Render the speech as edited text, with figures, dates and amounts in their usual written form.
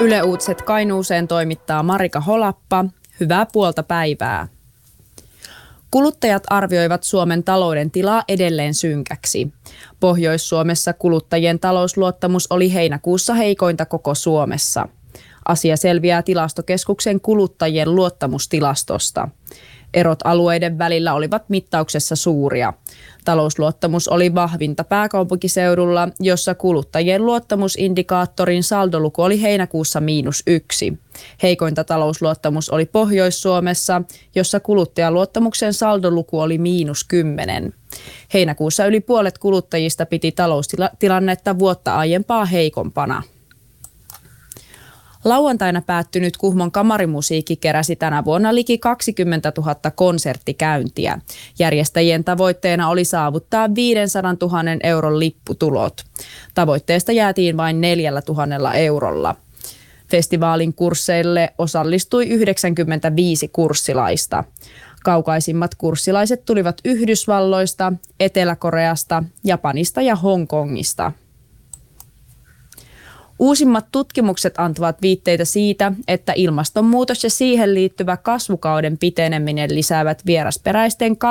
Yle Uutiset Kainuuseen toimittaa Marika Holappa. Hyvää puolta päivää. Kuluttajat arvioivat Suomen talouden tilaa edelleen synkäksi. Pohjois-Suomessa kuluttajien talousluottamus oli heinäkuussa heikointa koko Suomessa. Asia selviää Tilastokeskuksen kuluttajien luottamustilastosta. Erot alueiden välillä olivat mittauksessa suuria. Talousluottamus oli vahvinta pääkaupunkiseudulla, jossa kuluttajien luottamusindikaattorin saldoluku oli heinäkuussa -1. Heikointa talousluottamus oli Pohjois-Suomessa, jossa kuluttajaluottamuksen saldoluku oli -10. Heinäkuussa yli puolet kuluttajista piti taloustilannetta vuotta aiempaa heikompana. Lauantaina päättynyt Kuhmon kamarimusiikki keräsi tänä vuonna liki 20 000 konserttikäyntiä. Järjestäjien tavoitteena oli saavuttaa 500 000 euron lipputulot. Tavoitteesta jäätiin vain 4 000 eurolla. Festivaalin kursseille osallistui 95 kurssilaista. Kaukaisimmat kurssilaiset tulivat Yhdysvalloista, Etelä-Koreasta, Japanista ja Hongkongista. Uusimmat tutkimukset antavat viitteitä siitä, että ilmastonmuutos ja siihen liittyvä kasvukauden piteneminen lisäävät vierasperäisten